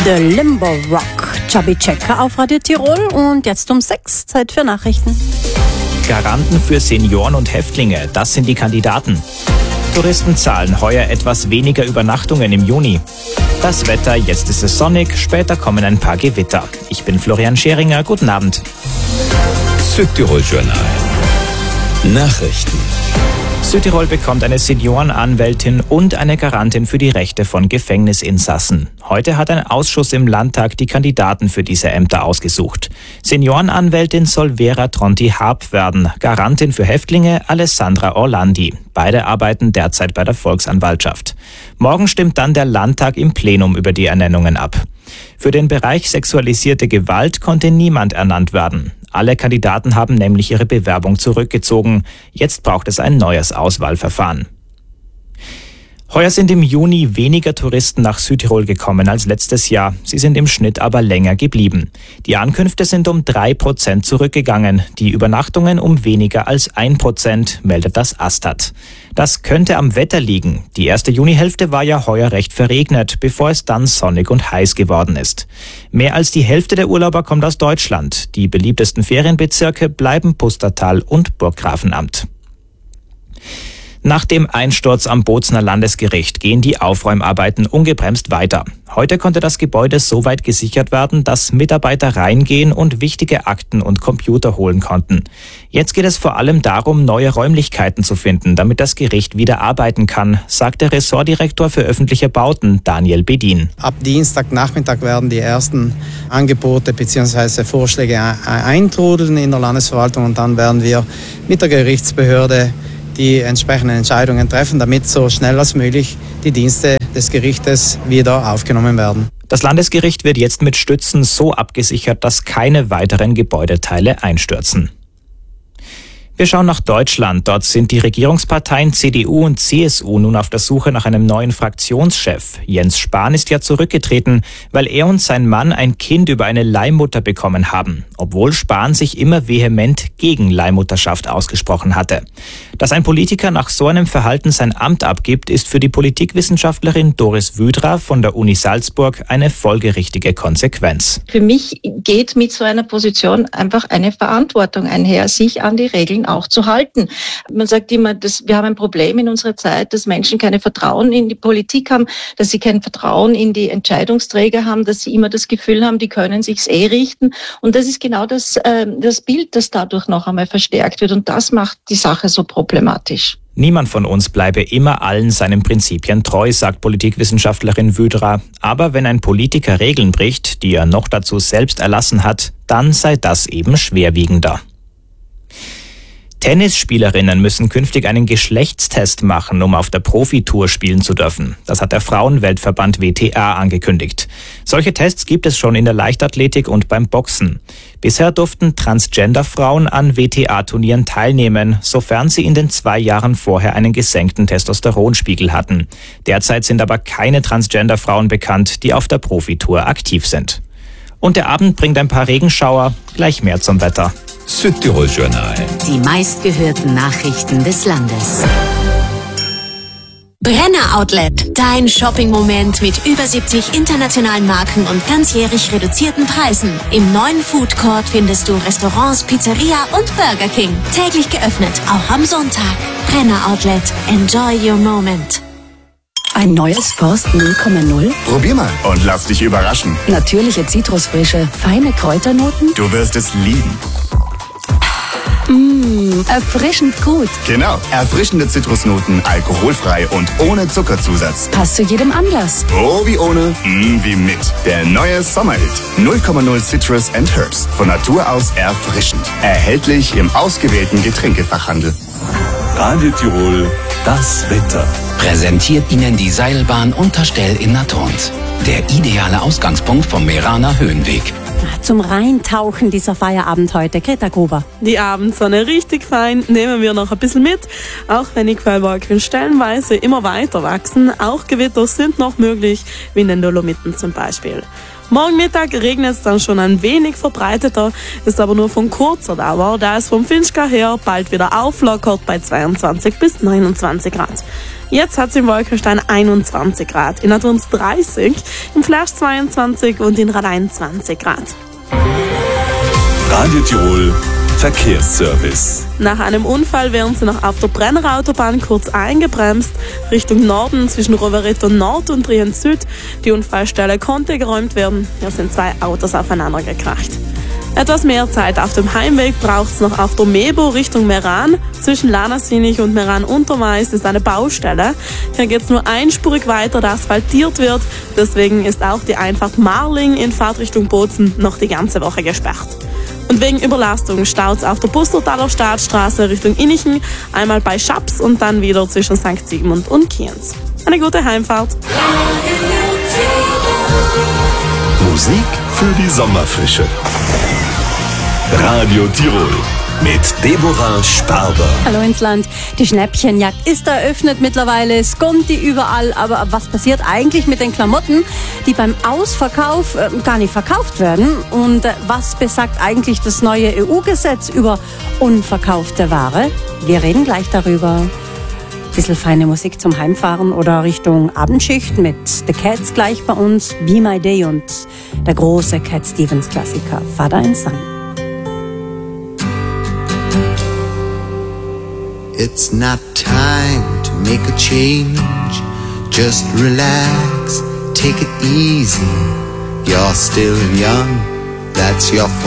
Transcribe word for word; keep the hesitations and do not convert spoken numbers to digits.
The Limbo Rock. Chubby Checker auf Radio Tirol und jetzt um sechs, Zeit für Nachrichten. Garanten für Senioren und Häftlinge, das sind die Kandidaten. Touristen zahlen heuer etwas weniger Übernachtungen im Juni. Das Wetter, jetzt ist es sonnig, später kommen ein paar Gewitter. Ich bin Florian Scheringer, guten Abend. Südtirol Journal. Nachrichten. Südtirol bekommt eine Seniorenanwältin und eine Garantin für die Rechte von Gefängnisinsassen. Heute hat ein Ausschuss im Landtag die Kandidaten für diese Ämter ausgesucht. Seniorenanwältin soll Vera Tronti-Harp werden, Garantin für Häftlinge Alessandra Orlandi. Beide arbeiten derzeit bei der Volksanwaltschaft. Morgen stimmt dann der Landtag im Plenum über die Ernennungen ab. Für den Bereich sexualisierte Gewalt konnte niemand ernannt werden. Alle Kandidaten haben nämlich ihre Bewerbung zurückgezogen. Jetzt braucht es ein neues Auswahlverfahren. Heuer sind im Juni weniger Touristen nach Südtirol gekommen als letztes Jahr. Sie sind im Schnitt aber länger geblieben. Die Ankünfte sind um drei Prozent zurückgegangen, die Übernachtungen um weniger als ein Prozent, meldet das Astat. Das könnte am Wetter liegen. Die erste Junihälfte war ja heuer recht verregnet, bevor es dann sonnig und heiß geworden ist. Mehr als die Hälfte der Urlauber kommt aus Deutschland. Die beliebtesten Ferienbezirke bleiben Pustertal und Burggrafenamt. Nach dem Einsturz am Bozner Landesgericht gehen die Aufräumarbeiten ungebremst weiter. Heute konnte das Gebäude so weit gesichert werden, dass Mitarbeiter reingehen und wichtige Akten und Computer holen konnten. Jetzt geht es vor allem darum, neue Räumlichkeiten zu finden, damit das Gericht wieder arbeiten kann, sagt der Ressortdirektor für öffentliche Bauten, Daniel Bedin. Ab Dienstagnachmittag werden die ersten Angebote bzw. Vorschläge eintrudeln in der Landesverwaltung und dann werden wir mit der Gerichtsbehörde die entsprechenden Entscheidungen treffen, damit so schnell als möglich die Dienste des Gerichtes wieder aufgenommen werden. Das Landesgericht wird jetzt mit Stützen so abgesichert, dass keine weiteren Gebäudeteile einstürzen. Wir schauen nach Deutschland. Dort sind die Regierungsparteien C D U und C S U nun auf der Suche nach einem neuen Fraktionschef. Jens Spahn ist ja zurückgetreten, weil er und sein Mann ein Kind über eine Leihmutter bekommen haben, obwohl Spahn sich immer vehement gegen Leihmutterschaft ausgesprochen hatte. Dass ein Politiker nach so einem Verhalten sein Amt abgibt, ist für die Politikwissenschaftlerin Doris Wüdra von der Uni Salzburg eine folgerichtige Konsequenz. Für mich geht mit so einer Position einfach eine Verantwortung einher, sich an die Regeln auch zu halten. Man sagt immer, dass wir haben ein Problem in unserer Zeit, dass Menschen keine Vertrauen in die Politik haben, dass sie kein Vertrauen in die Entscheidungsträger haben, dass sie immer das Gefühl haben, die können sich's eh richten. Und das ist genau das, äh, das Bild, das dadurch noch einmal verstärkt wird. Und das macht die Sache so problematisch. Niemand von uns bleibe immer allen seinen Prinzipien treu, sagt Politikwissenschaftlerin Wüdra. Aber wenn ein Politiker Regeln bricht, die er noch dazu selbst erlassen hat, dann sei das eben schwerwiegender. Tennisspielerinnen müssen künftig einen Geschlechtstest machen, um auf der Profitour spielen zu dürfen. Das hat der Frauenweltverband W T A angekündigt. Solche Tests gibt es schon in der Leichtathletik und beim Boxen. Bisher durften Transgender-Frauen an W T A-Turnieren teilnehmen, sofern sie in den zwei Jahren vorher einen gesenkten Testosteronspiegel hatten. Derzeit sind aber keine Transgender-Frauen bekannt, die auf der Profitour aktiv sind. Und der Abend bringt ein paar Regenschauer, gleich mehr zum Wetter. Südtirol Journal. Die meistgehörten Nachrichten des Landes. Brenner Outlet, dein Shopping-Moment mit über siebzig internationalen Marken und ganzjährig reduzierten Preisen. Im neuen Food Court findest du Restaurants, Pizzeria und Burger King. Täglich geöffnet, auch am Sonntag. Brenner Outlet, enjoy your moment. Ein neues Forst null Komma null? Probier mal und lass dich überraschen. Natürliche Zitrusfrische, feine Kräuternoten? Du wirst es lieben. Mmh, erfrischend gut. Genau, erfrischende Zitrusnoten, alkoholfrei und ohne Zuckerzusatz. Passt zu jedem Anlass. Oh, wie ohne, mm, wie mit. Der neue Sommerhit. null Komma null Citrus and Herbs. Von Natur aus erfrischend. Erhältlich im ausgewählten Getränkefachhandel. Radio Tirol, das Wetter. Präsentiert Ihnen die Seilbahn Unterstell in Natorns. Der ideale Ausgangspunkt vom Meraner Höhenweg. Zum Reintauchen dieser Feierabend heute, Greta Gruber. Die Abendsonne richtig fein, nehmen wir noch ein bisschen mit. Auch wenn die Quellwolken stellenweise immer weiter wachsen, auch Gewitter sind noch möglich, wie in den Dolomiten zum Beispiel. Morgen Mittag regnet es dann schon ein wenig verbreiteter, ist aber nur von kurzer Dauer, da es vom Finchgau her bald wieder auflockert bei zweiundzwanzig bis neunundzwanzig Grad. Jetzt hat es in Wolkenstein einundzwanzig Grad, in Naturns dreißig, im Flash zweiundzwanzig und in Radein zwanzig Grad. Radio Tirol Verkehrsservice. Nach einem Unfall werden sie noch auf der Brenner Autobahn kurz eingebremst, Richtung Norden zwischen Rovereto Nord und Trient Süd. Die Unfallstelle konnte geräumt werden. Hier sind zwei Autos aufeinander gekracht. Etwas mehr Zeit auf dem Heimweg braucht es noch auf der Mebo Richtung Meran. Zwischen Lanasinich und Meran-Untermeis ist eine Baustelle. Hier geht es nur einspurig weiter, da asphaltiert wird. Deswegen ist auch die Einfahrt Marling in Fahrtrichtung Bozen noch die ganze Woche gesperrt. Und wegen Überlastung staut es auf der Pustertaler Staatsstraße Richtung Innichen, einmal bei Schaps und dann wieder zwischen Sankt Sigmund und Kienz. Eine gute Heimfahrt. Musik für die Sommerfrische. Radio Tirol mit Deborah Sparber. Hallo ins Land. Die Schnäppchenjagd ist eröffnet mittlerweile. Es kommt die überall. Aber was passiert eigentlich mit den Klamotten, die beim Ausverkauf äh, gar nicht verkauft werden? Und äh, was besagt eigentlich das neue E U-Gesetz über unverkaufte Ware? Wir reden gleich darüber. Ein bisschen feine Musik zum Heimfahren oder Richtung Abendschicht mit The Cats gleich bei uns. Be My Day und der große Cat Stevens Klassiker Father and Son. It's not time to make a change. Just relax, take it easy. You're still young, that's your fault.